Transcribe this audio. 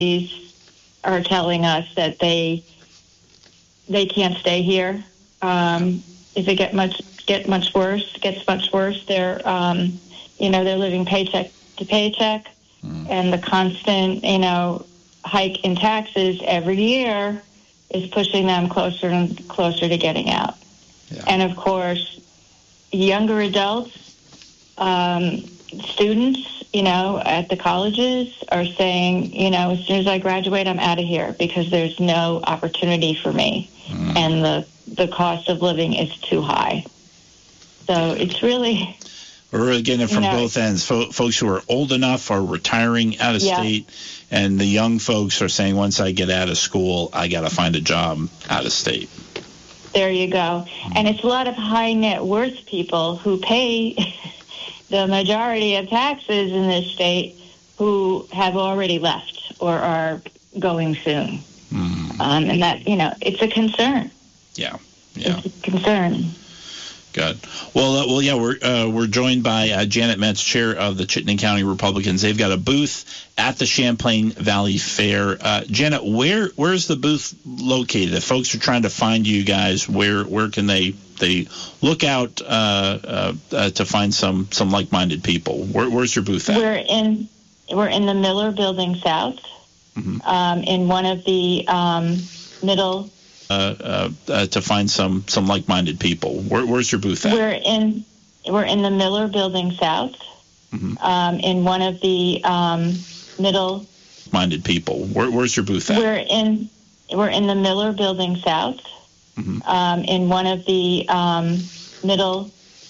these are telling us that they can't stay here. If it gets much worse, they're they're living paycheck to paycheck, and the constant hike in taxes every year is pushing them closer and closer to getting out. Yeah. And of course, younger adults, students, at the colleges are saying, as soon as I graduate, I'm out of here because there's no opportunity for me. And the cost of living is too high. So it's really... We're really getting it from both ends. Folks who are old enough are retiring out of state, and the young folks are saying, once I get out of school, I got to find a job out of state. There you go. And it's a lot of high net worth people who pay the majority of taxes in this state who have already left or are going soon. And that, it's a concern. Yeah. It's a concern. Good. Well, we're joined by Janet Metz, chair of the Chittenden County Republicans. They've got a booth at the Champlain Valley Fair. Janet, where's the booth located? If folks are trying to find you guys, where can they look out to find some like-minded people? Where's your booth at? We're in the Miller Building South, in one of the middle. To find some like-minded people. Where's your booth at? We're in the Miller Building South, in one of the middle. Minded people. Where's your booth at? We're in the Miller Building South, in one of the middle